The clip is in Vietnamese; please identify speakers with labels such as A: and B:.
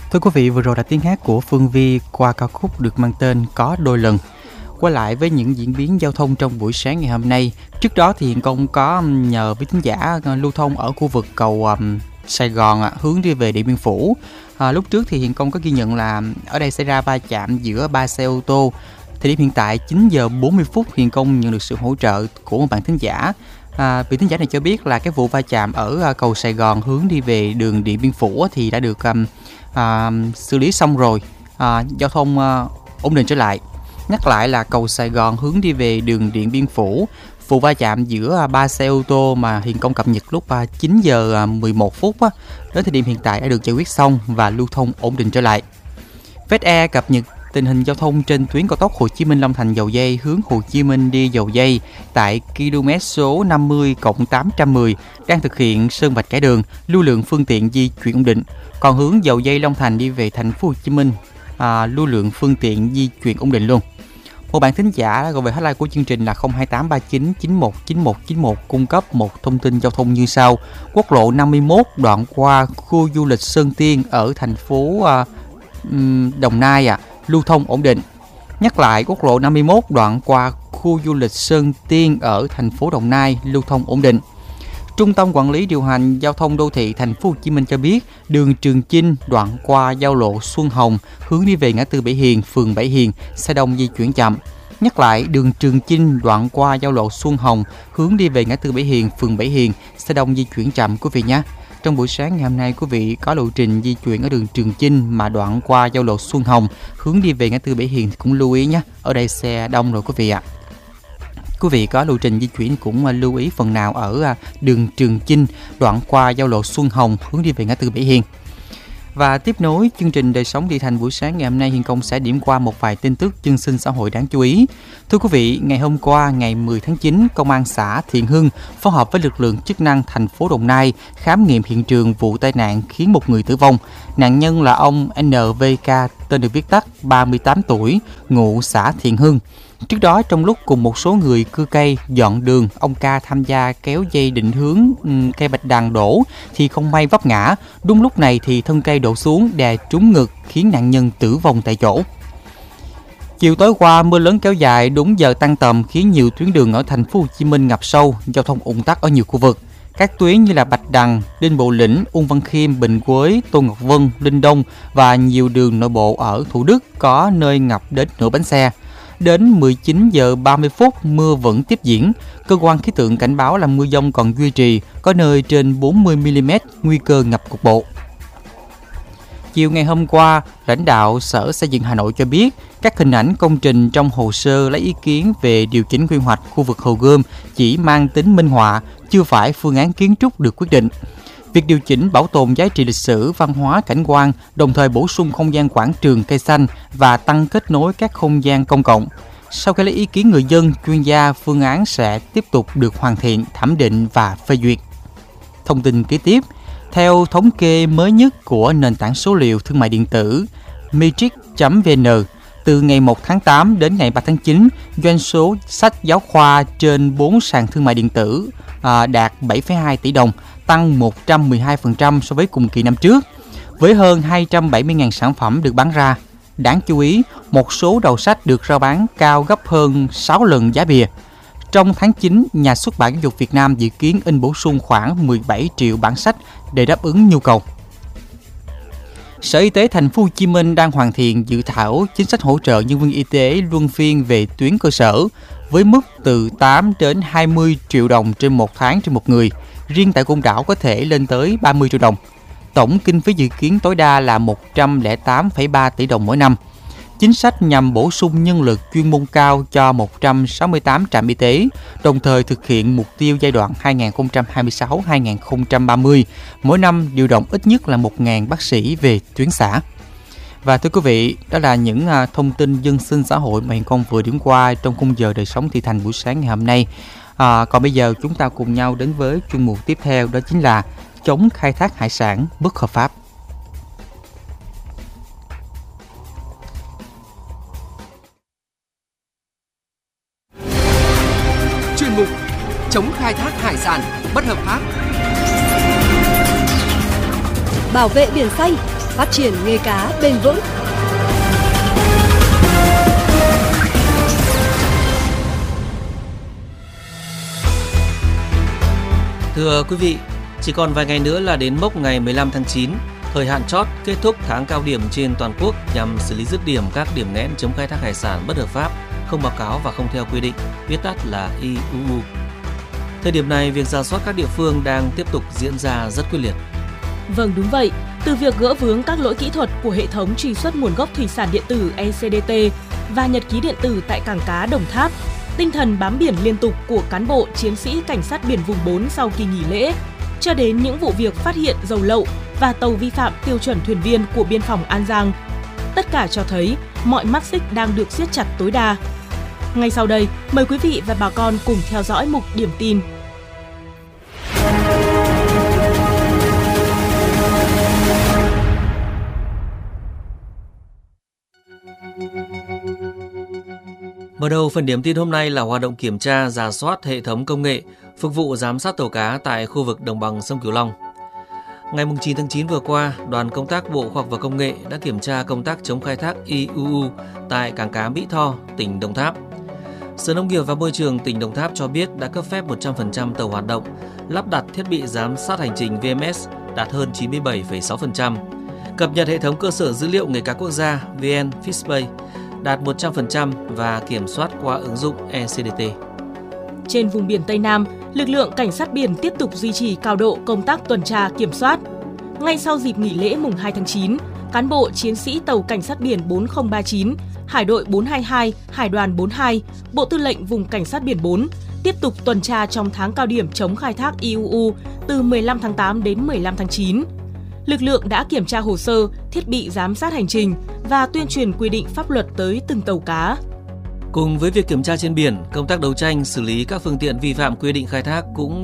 A: Thưa quý vị, vừa rồi là tiếng hát của Phương Vi qua ca khúc được mang tên Có Đôi Lần. Quay lại với những diễn biến giao thông trong buổi sáng ngày hôm nay. Trước đó thì Hiền Công có nhờ với thính giả lưu thông ở khu vực cầu Sài Gòn hướng đi về Điện Biên Phủ. Lúc trước thì Hiền Công có ghi nhận là ở đây xảy ra va chạm giữa 3 xe ô tô. Thời điểm hiện tại 9 giờ 40 phút Hiền Công nhận được sự hỗ trợ của một bạn thính giả. Vị thính giả này cho biết là cái vụ va chạm ở cầu Sài Gòn hướng đi về đường Điện Biên Phủ thì đã được xử lý xong rồi, giao thông ổn định trở lại. Nhắc lại là cầu Sài Gòn hướng đi về đường Điện Biên Phủ, vụ va chạm giữa 3 xe ô tô mà Hiền Công cập nhật lúc 9 giờ 11 phút đến thời điểm hiện tại đã được giải quyết xong và lưu thông ổn định trở lại. VSE cập nhật tình hình giao thông trên tuyến cao tốc Hồ Chí Minh - Long Thành - Dầu Giây hướng Hồ Chí Minh đi Dầu Giây tại km số 50+810 đang thực hiện sơn vạch kẻ đường, lưu lượng phương tiện di chuyển ổn định. Còn hướng Dầu Giây - Long Thành đi về thành phố Hồ Chí Minh, lưu lượng phương tiện di chuyển ổn định luôn. Một bạn thính giả gọi về hotline của chương trình là 02839 919191 cung cấp một thông tin giao thông như sau. Quốc lộ 51 đoạn qua khu du lịch Sơn Tiên ở thành phố Đồng Nai lưu thông ổn định. Nhắc lại, quốc lộ 51 đoạn qua khu du lịch Sơn Tiên ở thành phố Đồng Nai lưu thông ổn định. Trung tâm Quản lý điều hành giao thông đô thị thành phố Hồ Chí Minh cho biết, đường Trường Chinh đoạn qua giao lộ Xuân Hồng hướng đi về ngã tư Bảy Hiền, phường Bảy Hiền, xe đông di chuyển chậm. Nhắc lại, đường Trường Chinh đoạn qua giao lộ Xuân Hồng hướng đi về ngã tư Bảy Hiền, phường Bảy Hiền, xe đông di chuyển chậm quý vị nhé. Trong buổi sáng ngày hôm nay, quý vị có lộ trình di chuyển ở đường Trường Chinh mà đoạn qua giao lộ Xuân Hồng hướng đi về ngã tư Bảy Hiền thì cũng lưu ý nhé. Ở đây xe đông rồi quý vị ạ. Quý vị có lộ trình di chuyển cũng lưu ý phần nào ở đường Trường Chinh đoạn qua giao lộ Xuân Hồng hướng đi về ngã tư Bảy Hiền. Và tiếp nối chương trình Đời Sống Đi Thành buổi sáng ngày hôm nay, Hiền Công sẽ điểm qua một vài tin tức dân sinh xã hội đáng chú ý. Thưa quý vị, ngày hôm qua, ngày 10 tháng 9, Công an xã Thiện Hưng phối hợp với lực lượng chức năng thành phố Đồng Nai khám nghiệm hiện trường vụ tai nạn khiến một người tử vong. Nạn nhân là ông NVK, tên được viết tắt, 38 tuổi, ngụ xã Thiện Hưng. Trước đó, trong lúc cùng một số người cưa cây, dọn đường, ông Ca tham gia kéo dây định hướng cây bạch đàn đổ thì không may vấp ngã. Đúng lúc này thì thân cây đổ xuống đè trúng ngực khiến nạn nhân tử vong tại chỗ. Chiều tối qua, mưa lớn kéo dài đúng giờ tan tầm khiến nhiều tuyến đường ở thành phố Hồ Chí Minh ngập sâu, giao thông ùn tắc ở nhiều khu vực. Các tuyến như là Bạch Đằng, Đinh Bộ Lĩnh, Uông Văn Khiêm, Bình Quế, Tô Ngọc Vân, Linh Đông và nhiều đường nội bộ ở Thủ Đức có nơi ngập đến nửa bánh xe. Đến 19 giờ 30 phút, mưa vẫn tiếp diễn. Cơ quan khí tượng cảnh báo là mưa dông còn duy trì, có nơi trên 40 mm, nguy cơ ngập cục bộ. Chiều ngày hôm qua, lãnh đạo Sở Xây dựng Hà Nội cho biết, các hình ảnh công trình trong hồ sơ lấy ý kiến về điều chỉnh quy hoạch khu vực Hồ Gươm chỉ mang tính minh họa, chưa phải phương án kiến trúc được quyết định. Việc điều chỉnh bảo tồn giá trị lịch sử, văn hóa, cảnh quan, đồng thời bổ sung không gian quảng trường cây xanh và tăng kết nối các không gian công cộng. Sau khi lấy ý kiến người dân, chuyên gia, phương án sẽ tiếp tục được hoàn thiện, thẩm định và phê duyệt. Thông tin kế tiếp, theo thống kê mới nhất của nền tảng số liệu thương mại điện tử Matrix.vn, từ ngày 1 tháng 8 đến ngày 3 tháng 9, doanh số sách giáo khoa trên 4 sàn thương mại điện tử đạt 7,2 tỷ đồng, tăng 112% so với cùng kỳ năm trước, với hơn 270.000 sản phẩm được bán ra. Đáng chú ý, một số đầu sách được rao bán cao gấp hơn 6 lần giá bìa. Trong tháng 9, Nhà xuất bản Giáo dục Việt Nam dự kiến in bổ sung khoảng 17 triệu bản sách để đáp ứng nhu cầu. Sở Y tế thành phố Hồ Chí Minh đang hoàn thiện dự thảo chính sách hỗ trợ nhân viên y tế luân phiên về tuyến cơ sở với mức từ 8 đến 20 triệu đồng trên một tháng trên một người. Riêng tại Côn Đảo có thể lên tới 30 triệu đồng. Tổng kinh phí dự kiến tối đa là 108,3 tỷ đồng mỗi năm. Chính sách nhằm bổ sung nhân lực chuyên môn cao cho 168 trạm y tế, đồng thời thực hiện mục tiêu giai đoạn 2026-2030, mỗi năm điều động ít nhất là 1.000 bác sĩ về tuyến xã. Và thưa quý vị, đó là những thông tin dân sinh xã hội mà Hiền Công vừa điểm qua trong khung giờ Đời Sống Thị Thành buổi sáng ngày hôm nay. Còn bây giờ chúng ta cùng nhau đến với chuyên mục tiếp theo, đó chính là chống khai thác hải sản bất hợp pháp.
B: Chuyên mục chống khai thác hải sản bất hợp pháp.
C: Bảo vệ biển xanh, phát triển nghề cá bền vững.
D: Thưa quý vị, chỉ còn vài ngày nữa là đến mốc ngày 15 tháng 9, thời hạn chót kết thúc tháng cao điểm trên toàn quốc nhằm xử lý dứt điểm các điểm nghẽn chống khai thác hải sản bất hợp pháp, không báo cáo và không theo quy định, viết tắt là IUU. Thời điểm này, việc rà soát các địa phương đang tiếp tục diễn ra rất quyết liệt.
E: Vâng, đúng vậy. Từ việc gỡ vướng các lỗi kỹ thuật của hệ thống truy xuất nguồn gốc thủy sản điện tử ECDT và nhật ký điện tử tại cảng cá Đồng Tháp, tinh thần bám biển liên tục của cán bộ chiến sĩ cảnh sát biển vùng 4 sau kỳ nghỉ lễ, cho đến những vụ việc phát hiện dầu lậu và tàu vi phạm tiêu chuẩn thuyền viên của biên phòng An Giang. Tất cả cho thấy mọi mắt xích đang được siết chặt tối đa. Ngay sau đây, mời quý vị và bà con cùng theo dõi mục điểm tin.
D: Mở đầu phần điểm tin hôm nay là hoạt động kiểm tra, rà soát hệ thống công nghệ phục vụ giám sát tàu cá tại khu vực đồng bằng sông Cửu Long. Ngày 9 tháng 9 vừa qua, đoàn công tác Bộ Khoa học và Công nghệ đã kiểm tra công tác chống khai thác IUU tại cảng cá Mỹ Tho, tỉnh Đồng Tháp. Sở Nông nghiệp và Môi trường tỉnh Đồng Tháp cho biết đã cấp phép 100% tàu hoạt động, lắp đặt thiết bị giám sát hành trình VMS đạt hơn 97,6%, cập nhật hệ thống cơ sở dữ liệu nghề cá quốc gia VN Fishpay đạt 100% và kiểm soát qua ứng dụng ECDT.
E: Trên vùng biển Tây Nam, lực lượng cảnh sát biển tiếp tục duy trì cao độ công tác tuần tra kiểm soát. Ngay sau dịp nghỉ lễ mùng 2 tháng 9, cán bộ chiến sĩ tàu cảnh sát biển 4039, Hải đội 422, Hải đoàn 42, Bộ Tư lệnh Vùng Cảnh sát biển 4 tiếp tục tuần tra trong tháng cao điểm chống khai thác IUU từ 15 tháng 8 đến 15 tháng 9. Lực lượng đã kiểm tra hồ sơ, thiết bị giám sát hành trình và tuyên truyền quy định pháp luật tới từng tàu cá.
D: Cùng với việc kiểm tra trên biển, công tác đấu tranh xử lý các phương tiện vi phạm quy định khai thác cũng